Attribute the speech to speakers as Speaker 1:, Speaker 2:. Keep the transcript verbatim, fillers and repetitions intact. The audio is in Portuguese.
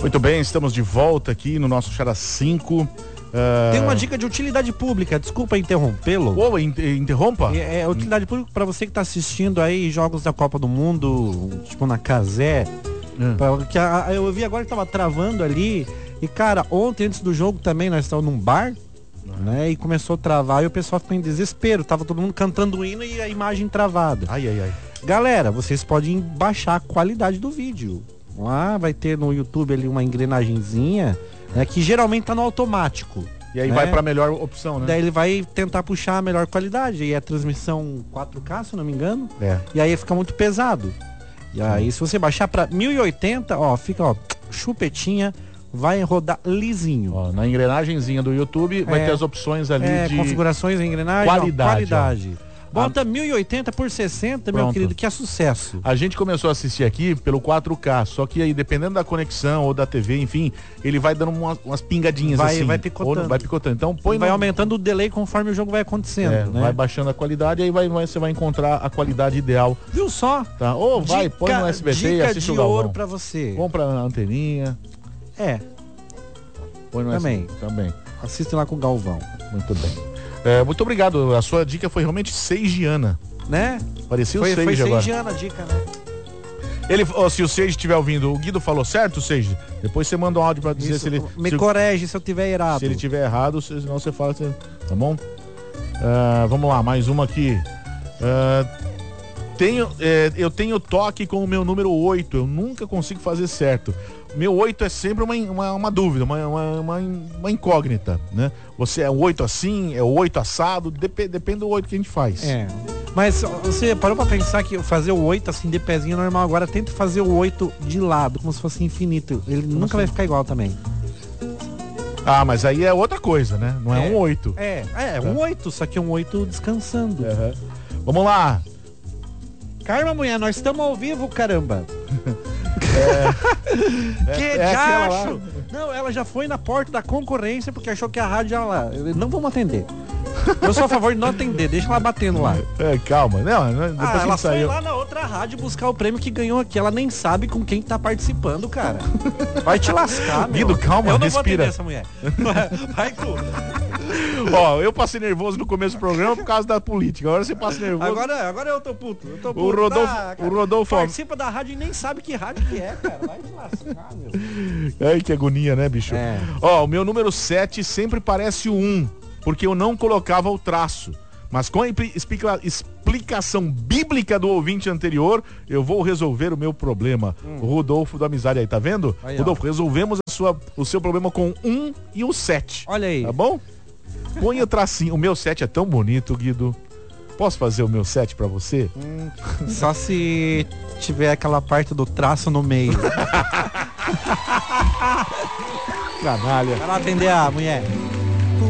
Speaker 1: Muito bem, estamos de volta aqui no nosso Chara cinco. Uh...
Speaker 2: Tem uma dica de utilidade pública, desculpa interrompê-lo.
Speaker 1: Ô, inter interrompa?
Speaker 2: É, é utilidade pública para você que está assistindo aí jogos da Copa do Mundo, tipo na Cazé. Hum. Pra, que a, a, eu vi agora que tava travando ali. E cara, ontem antes do jogo também nós estávamos num bar, hum. né? E começou a travar e o pessoal ficou em desespero. Tava todo mundo cantando o hino e a imagem travada.
Speaker 1: Ai, ai, ai.
Speaker 2: Galera, vocês podem baixar a qualidade do vídeo. Lá vai ter no YouTube ali uma engrenagenzinha, né, que geralmente tá no automático.
Speaker 1: E aí, né, vai pra melhor opção, né?
Speaker 2: Daí ele vai tentar puxar a melhor qualidade. E é transmissão quatro K, se não me engano.
Speaker 1: É.
Speaker 2: E aí fica muito pesado. E aí, se você baixar pra mil e oitenta, ó, fica, ó, chupetinha, vai rodar lisinho.
Speaker 1: Ó, na engrenagenzinha do YouTube é, vai ter as opções ali
Speaker 2: é,
Speaker 1: de...
Speaker 2: configurações, engrenagem,
Speaker 1: qualidade.
Speaker 2: Ó, qualidade.
Speaker 1: Ó.
Speaker 2: Bota mil e oitenta por sessenta, Pronto. Meu querido, que é sucesso.
Speaker 1: A gente começou a assistir aqui pelo quatro K, só que aí, dependendo da conexão ou da T V, enfim, ele vai dando umas, umas pingadinhas
Speaker 2: vai,
Speaker 1: assim.
Speaker 2: Vai picotando.
Speaker 1: Ou vai picotando. Então, põe
Speaker 2: vai
Speaker 1: no...
Speaker 2: aumentando o delay conforme o jogo vai acontecendo,
Speaker 1: é,
Speaker 2: né?
Speaker 1: Vai baixando a qualidade e aí vai, vai, você vai encontrar a qualidade ideal.
Speaker 2: Viu só?
Speaker 1: Tá? Ou vai, dica, põe no S B T e assiste o Galvão.
Speaker 2: Ouro pra você.
Speaker 1: Compra a anteninha.
Speaker 2: É.
Speaker 1: Põe no
Speaker 2: Também.
Speaker 1: S B T. Também.
Speaker 2: Assiste lá com o Galvão.
Speaker 1: Muito bem. É, muito obrigado. A sua dica foi realmente seigiana.
Speaker 2: Né?
Speaker 1: Parecia o
Speaker 2: foi,
Speaker 1: Seiji
Speaker 2: foi
Speaker 1: agora.
Speaker 2: seigiana a dica, né?
Speaker 1: Ele, oh, se o Seiji estiver ouvindo, o Guido falou certo, Seiji? Depois você manda um áudio pra dizer. Isso, se ele...
Speaker 2: Me
Speaker 1: se
Speaker 2: corrige se eu tiver errado.
Speaker 1: Se ele tiver errado, senão você fala, tá bom? Uh, vamos lá, mais uma aqui. Uh, tenho, é, eu tenho toque com o meu número oito, eu nunca consigo fazer certo. Meu oito é sempre uma, uma, uma dúvida, uma, uma, uma, uma incógnita, né? Você é o oito assim, é o oito assado, dep depende do oito que a gente faz.
Speaker 2: É. Mas você parou pra pensar que fazer o oito assim de pezinho normal, agora tenta fazer o oito de lado, como se fosse infinito. Ele como nunca assim? Vai ficar igual também.
Speaker 1: Ah, mas aí é outra coisa, né? Não é, é um oito.
Speaker 2: É, é, é um oito, só que é um oito descansando.
Speaker 1: Uhum. Vamos lá.
Speaker 2: Carma, mulher, nós estamos ao vivo, caramba.
Speaker 1: É,
Speaker 2: que
Speaker 1: é, é
Speaker 2: acho? Não, ela já foi na porta da concorrência porque achou que a rádio era lá. Não vamos atender. Eu sou a favor de não atender, deixa ela batendo lá.
Speaker 1: É, calma, não, depois
Speaker 2: ah, ela foi
Speaker 1: saiu...
Speaker 2: lá na outra rádio buscar o prêmio que ganhou aqui. Ela nem sabe com quem tá participando, cara. Vai te lascar, meu.
Speaker 1: Guido, calma,
Speaker 2: eu não
Speaker 1: respira.
Speaker 2: Vou atender essa mulher. Vai tu.
Speaker 1: Ó, eu passei nervoso no começo do programa por causa da política. Agora você passa nervoso.
Speaker 2: Agora, agora eu tô puto. Eu tô puto.
Speaker 1: O Rodolfo, ah, o Rodolfo
Speaker 2: participa da rádio e nem sabe que rádio que é, cara. Vai te lascar, meu.
Speaker 1: Ai, que agonia, né, bicho?
Speaker 2: É.
Speaker 1: Ó, o meu número sete sempre parece o um, porque eu não colocava o traço. Mas com a explica explicação bíblica do ouvinte anterior, eu vou resolver o meu problema. Hum. O Rodolfo da Amizade aí, tá vendo? Aí, Rodolfo, ó. Resolvemos a sua, o seu problema com um e o sete.
Speaker 2: Olha aí.
Speaker 1: Tá bom? Põe o tracinho. O meu sete é tão bonito, Guido. Posso fazer o meu sete pra você?
Speaker 2: Hum, só se tiver aquela parte do traço no meio.
Speaker 1: Canalha.
Speaker 2: Vai lá atender a mulher.